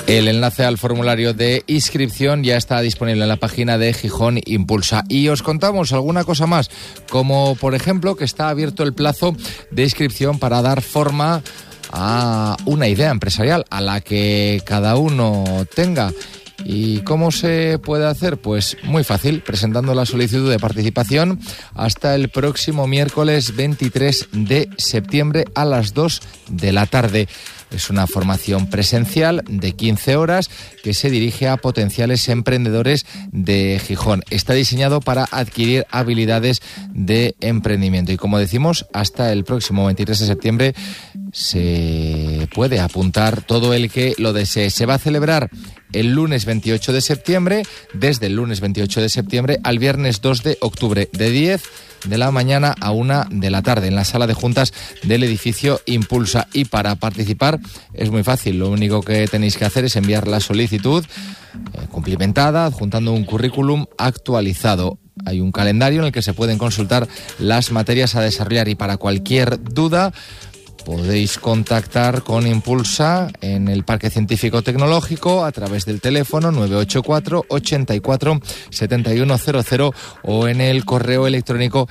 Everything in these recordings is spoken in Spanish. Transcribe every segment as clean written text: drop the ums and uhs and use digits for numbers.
El enlace al formulario de inscripción ya está disponible en la página de Gijón Impulsa. Y os contamos alguna cosa más, como por ejemplo que está abierto el plazo de inscripción para dar forma a una idea empresarial a la que cada uno tenga. ¿Y cómo se puede hacer? Pues muy fácil, presentando la solicitud de participación hasta el próximo miércoles 23 de septiembre a las 2 de la tarde. Es una formación presencial de 15 horas que se dirige a potenciales emprendedores de Gijón. Está diseñado para adquirir habilidades de emprendimiento y, como decimos, hasta el próximo 23 de septiembre se puede apuntar todo el que lo desee. Se va a celebrar el lunes 28 de septiembre, desde el lunes 28 de septiembre al viernes 2 de octubre, de 10 de la mañana a 1 de la tarde, en la sala de juntas del edificio Impulsa. Y para participar es muy fácil, lo único que tenéis que hacer es enviar la solicitud cumplimentada, adjuntando un currículum actualizado. Hay un calendario en el que se pueden consultar las materias a desarrollar y para cualquier duda podéis contactar con Impulsa en el Parque Científico Tecnológico a través del teléfono 984 84 7100 o en el correo electrónico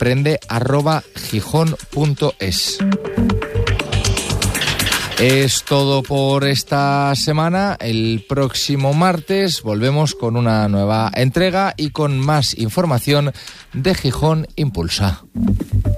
emprende@gijón.es. Es todo por esta semana. El próximo martes volvemos con una nueva entrega y con más información de Gijón Impulsa.